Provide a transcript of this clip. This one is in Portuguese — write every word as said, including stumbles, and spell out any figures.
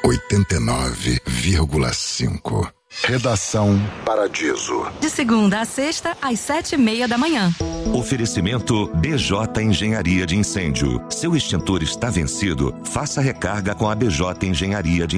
oitenta e nove vírgula cinco. Redação Paradiso. De segunda a sexta, às sete e meia da manhã. Oferecimento B J Engenharia de Incêndio. Seu extintor está vencido? Faça recarga com a B J Engenharia de